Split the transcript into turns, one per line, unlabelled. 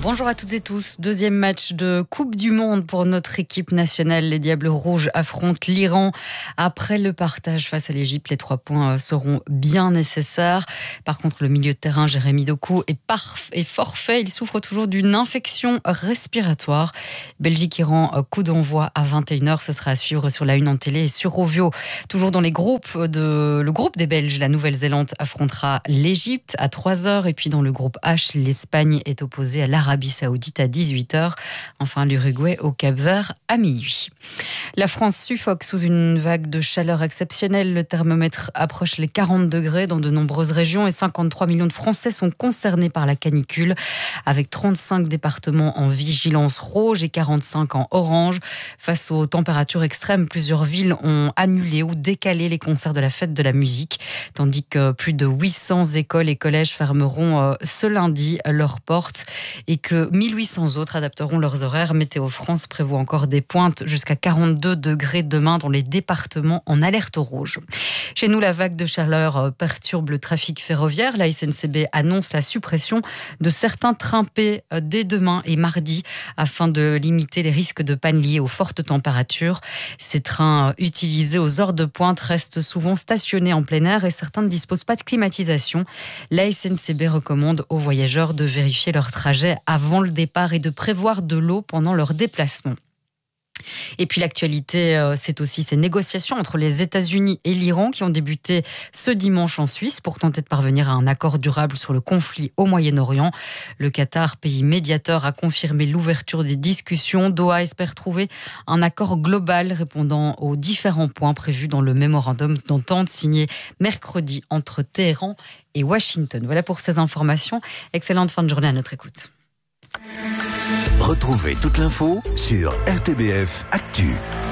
Bonjour à toutes et tous. Deuxième match de Coupe du Monde pour notre équipe nationale. Les Diables Rouges affrontent l'Iran. Après le partage face à l'Égypte, les 3 points seront bien nécessaires. Par contre, le milieu de terrain, Jérémy Doku, est forfait. Il souffre toujours d'une infection respiratoire. Belgique-Iran, coup d'envoi à 21h. Ce sera à suivre sur la 1 en télé et sur Rovio. Toujours dans le groupe des Belges, la Nouvelle-Zélande affrontera l'Égypte à 3h. Et puis dans le groupe H, l'Espagne est opposée à l'Arabie Saoudite à 18h. Enfin, l'Uruguay au Cap-Vert à minuit. La France suffoque sous une vague de chaleur exceptionnelle. Le thermomètre approche les 40 degrés dans de nombreuses régions et 53 millions de Français sont concernés par la canicule, avec 35 départements en vigilance rouge et 45 en orange. Face aux températures extrêmes, plusieurs villes ont annulé ou décalé les concerts de la fête de la musique, tandis que plus de 800 écoles et collèges fermeront ce lundi leurs portes et que 1800 autres adapteront leurs horaires. Météo France prévoit encore des pointes jusqu'à 42 degrés demain dans les départements en alerte rouge. Chez nous, la vague de chaleur perturbe le trafic ferroviaire. La SNCB annonce la suppression de certains trains P dès demain et mardi afin de limiter les risques de panne liés aux fortes températures. Ces trains utilisés aux heures de pointe restent souvent stationnés en plein air et certains ne disposent pas de climatisation. La SNCB recommande aux voyageurs de vérifier leur trajet avant le départ et de prévoir de l'eau pendant leur déplacement. Et puis l'actualité, c'est aussi ces négociations entre les États-Unis et l'Iran qui ont débuté ce dimanche en Suisse pour tenter de parvenir à un accord durable sur le conflit au Moyen-Orient. Le Qatar, pays médiateur, a confirmé l'ouverture des discussions. Doha espère trouver un accord global répondant aux différents points prévus dans le mémorandum d'entente signé mercredi entre Téhéran et Washington. Voilà pour ces informations. Excellente fin de journée à notre écoute.
Retrouvez toute l'info sur RTBF Actu.